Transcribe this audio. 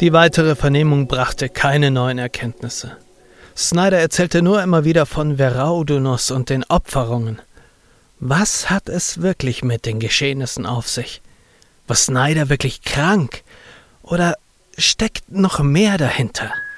Die weitere Vernehmung brachte keine neuen Erkenntnisse. Snyder erzählte nur immer wieder von Veraudunus und den Opferungen. Was hat es wirklich mit den Geschehnissen auf sich? War Snyder wirklich krank? Oder steckt noch mehr dahinter?